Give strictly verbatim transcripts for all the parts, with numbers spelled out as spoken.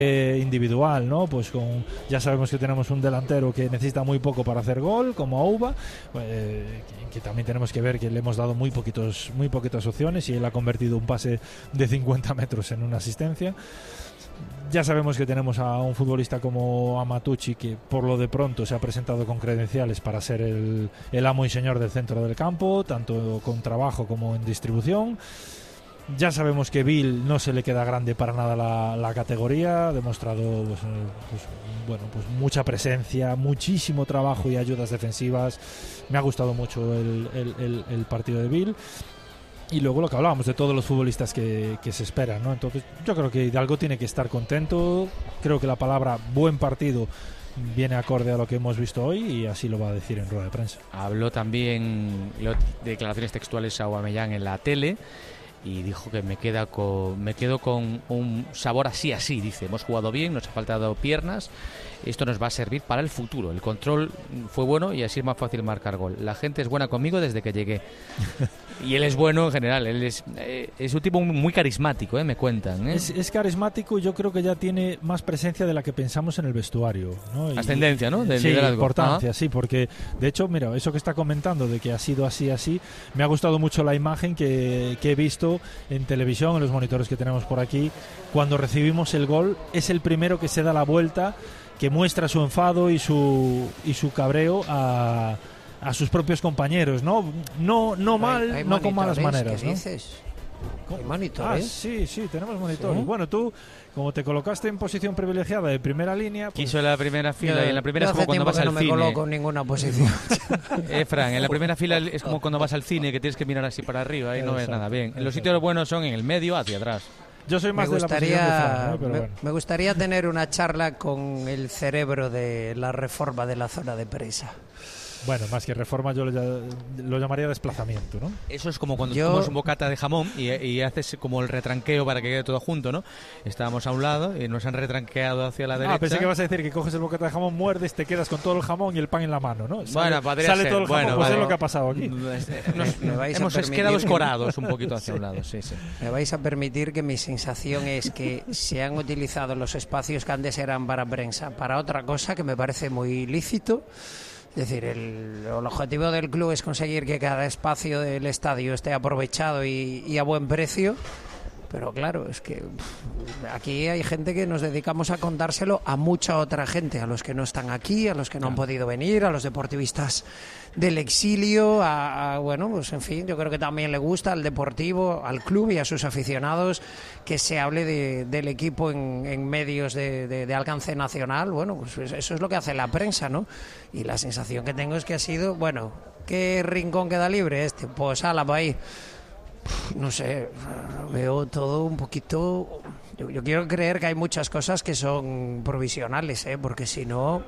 individual, ¿no? Pues con, ya sabemos que tenemos un delantero que necesita muy poco para hacer gol, como Auba, eh, que, que también tenemos que ver que le hemos dado muy poquitos, muy poquitas opciones y él ha convertido un pase de cincuenta metros en una asistencia. Ya sabemos que tenemos a un futbolista como Amatucci, que por lo de pronto se ha presentado con credenciales para ser el, el amo y señor del centro del campo, tanto con trabajo como en distribución. Ya sabemos que Bill no se le queda grande para nada la, la categoría, ha demostrado pues, pues, bueno, pues mucha presencia, muchísimo trabajo y ayudas defensivas. Me ha gustado mucho el, el, el, el partido de Bill. Y luego lo que hablábamos de todos los futbolistas que, que se esperan, ¿no? Entonces yo creo que Hidalgo tiene que estar contento. Creo que la palabra buen partido viene acorde a lo que hemos visto hoy y así lo va a decir en rueda de prensa. Habló también de declaraciones textuales a Aubameyang en la tele y dijo que me queda con, me quedo con un sabor así así, dice, hemos jugado bien, nos ha faltado piernas, esto nos va a servir para el futuro, el control fue bueno y así es más fácil marcar gol, la gente es buena conmigo desde que llegué. Y él es bueno en general, él es, eh, es un tipo muy carismático, eh, me cuentan. ¿eh? Es, es carismático y yo creo que ya tiene más presencia de la que pensamos en el vestuario, ¿no? Ascendencia, ¿no? Del sí, liderazgo. Importancia, Ajá. sí, porque de hecho, mira, eso que está comentando de que ha sido así, así, me ha gustado mucho la imagen que, que he visto en televisión, en los monitores que tenemos por aquí, cuando recibimos el gol, es el primero que se da la vuelta, que muestra su enfado y su, y su cabreo a... a sus propios compañeros, ¿no? No, no mal, hay, hay no con malas maneras, ¿qué ¿no? dices? ¿Hay Ah, monitores? sí, sí, tenemos monitores. ¿Sí? Bueno, tú, como te colocaste en posición privilegiada de primera línea... Pues... Quiso en la primera fila yo, y en la primera es hace como cuando vas que al no me cine. coloco en ninguna posición. eh, Fran, en la primera fila es como cuando vas al cine que tienes que mirar así para arriba y no ves nada bien. En los sitios buenos son en el medio, hacia atrás. Yo soy más me de gustaría, la posición de Fran, ¿no? Pero me, bueno. me gustaría tener una charla con el cerebro de la reforma de la zona de prensa. Bueno, más que reforma yo lo, lo llamaría desplazamiento, ¿no? Eso es como cuando Yo... comes un bocata de jamón y, y haces como el retranqueo para que quede todo junto, ¿no? Estábamos a un lado y nos han retranqueado hacia la derecha. Ah, pensé que vas a decir que coges el bocata de jamón, muerdes, te quedas con todo el jamón y el pan en la mano, ¿no? Sale, Bueno, podría sale ser. todo el jamón, Bueno, pues vale. es lo que ha pasado aquí. Nos, Me vais a hemos permitir quedado que- escorados un poquito hacia un lado, sí, sí. Me vais a permitir que mi sensación es que se han utilizado los espacios que antes eran para prensa para otra cosa que me parece muy lícito. Es decir, el, el objetivo del club es conseguir que cada espacio del estadio esté aprovechado y, y a buen precio. Pero claro, es que pff, aquí hay gente que nos dedicamos a contárselo a mucha otra gente, a los que no están aquí, a los que no han podido venir, a los deportivistas del exilio, a, a, bueno, pues en fin, yo creo que también le gusta al Deportivo, al club y a sus aficionados que se hable de, del equipo en, en medios de, de, de alcance nacional. Bueno, pues eso es lo que hace la prensa, ¿no? Y la sensación que tengo es que ha sido, bueno, ¿qué rincón queda libre este? Pues ala, para ahí. No sé, veo todo un poquito... Yo, yo quiero creer que hay muchas cosas que son provisionales, ¿eh? Porque si no,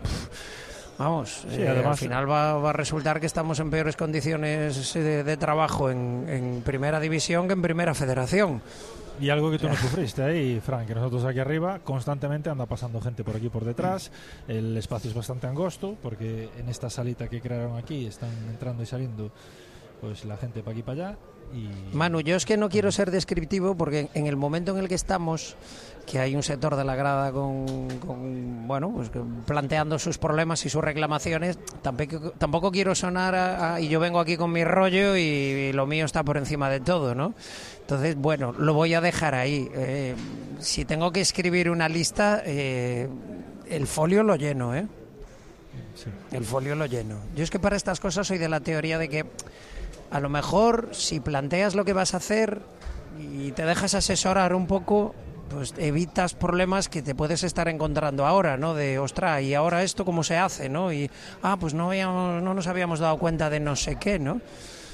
vamos, Sí, eh, además... al final va, va a resultar que estamos en peores condiciones de, de trabajo en, en Primera División que en Primera Federación. Y algo que tú no sufriste ahí, Frank, que nosotros aquí arriba constantemente anda pasando gente por aquí por detrás, el espacio es bastante angosto porque en esta salita que crearon aquí están entrando y saliendo pues la gente para aquí y para allá. Y... Manu, yo es que no quiero ser descriptivo porque en el momento en el que estamos, que hay un sector de la grada con, con bueno, pues planteando sus problemas y sus reclamaciones, tampoco, tampoco quiero sonar a, a, y yo vengo aquí con mi rollo y, y lo mío está por encima de todo, ¿no? Entonces, bueno, lo voy a dejar ahí. Eh, si tengo que escribir una lista, eh, el folio lo lleno, ¿eh? Sí. El folio lo lleno. Yo es que para estas cosas soy de la teoría de que a lo mejor si planteas lo que vas a hacer y te dejas asesorar un poco, pues evitas problemas que te puedes estar encontrando ahora, ¿no? De, ostras, ¿y ahora esto cómo se hace, no? Y, ah, pues no, habíamos, no nos habíamos dado cuenta de no sé qué, ¿no?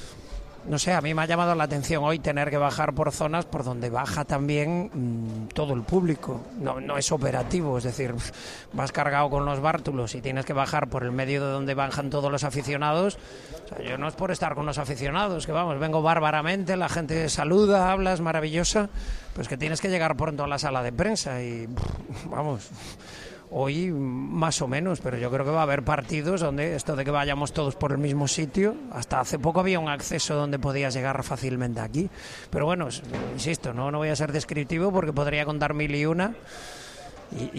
No sé, a mí me ha llamado la atención hoy tener que bajar por zonas por donde baja también mmm, todo el público. No, no es operativo, es decir, vas cargado con los bártulos y tienes que bajar por el medio de donde bajan todos los aficionados. O sea, yo no es por estar con los aficionados, que vamos, vengo bárbaramente, la gente saluda, habla, es maravillosa, pues que tienes que llegar pronto a la sala de prensa y, vamos... Hoy más o menos, pero yo creo que va a haber partidos donde esto de que vayamos todos por el mismo sitio, hasta hace poco había un acceso donde podías llegar fácilmente aquí. Pero bueno, insisto, no, no voy a ser descriptivo porque podría contar mil y una, y,